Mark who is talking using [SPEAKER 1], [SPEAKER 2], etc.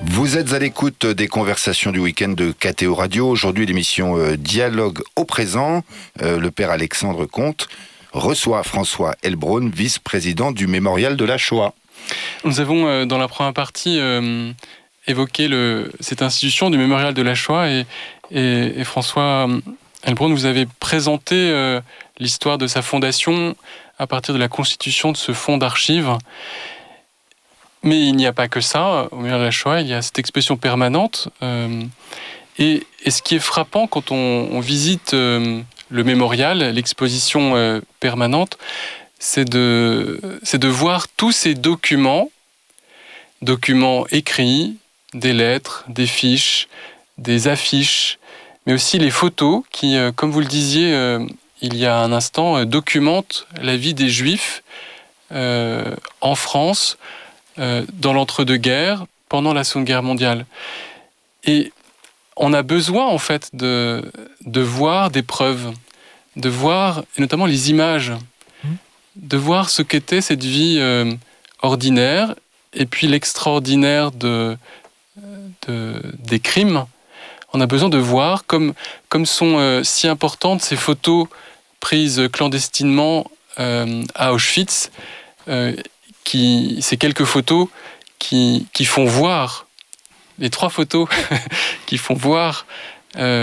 [SPEAKER 1] Vous êtes à l'écoute des conversations du week-end de KTO Radio. Aujourd'hui, l'émission Dialogue au présent. Le père Alexandre Comte reçoit François Heilbronn, vice-président du Mémorial de la Shoah.
[SPEAKER 2] Nous avons, dans la première partie, évoqué cette institution du Mémorial de la Shoah et François Heilbronn, vous avez présenté l'histoire de sa fondation à partir de la constitution de ce fonds d'archives. Mais il n'y a pas que ça. Au Mémorial de la Shoah, il y a cette exposition permanente. Et ce qui est frappant quand on visite le mémorial, l'exposition permanente, c'est de voir tous ces documents écrits, des lettres, des fiches, des affiches, mais aussi les photos qui, comme vous le disiez il y a un instant, documentent la vie des Juifs en France, dans l'entre-deux-guerres, pendant la Seconde Guerre mondiale. Et on a besoin, en fait, de voir des preuves, de voir, et notamment les images, de voir ce qu'était cette vie ordinaire, et puis l'extraordinaire des crimes. On a besoin de voir, comme sont si importantes ces photos prises clandestinement à Auschwitz, ces quelques photos qui font voir, les 3 photos qui font voir